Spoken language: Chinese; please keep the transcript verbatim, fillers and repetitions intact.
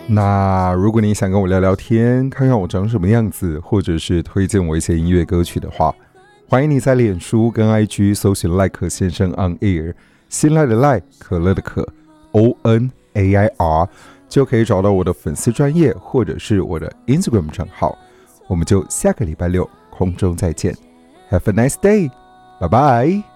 那如果你想跟我聊聊天，看看我长什么样子，或者是推荐我一些音乐歌曲的话，欢迎你在脸书跟 I G 搜寻赖可先生 on air， 新赖的赖，可乐的可 O N A I R， 就可以找到我的粉丝专页或者是我的 Instagram 账号。我们就下个礼拜六空中再见， Have a nice day， 拜拜。